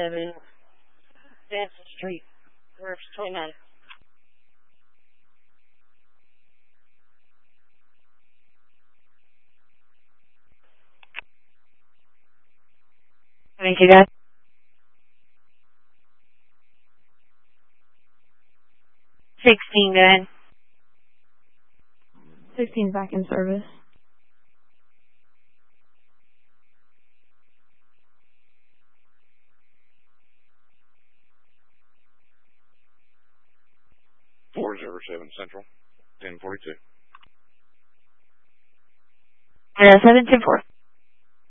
7, Danson Street, Rivers 29. Thank you, guys. 16, go ahead. 16 back in service. Four 07 Central, 1042. 724.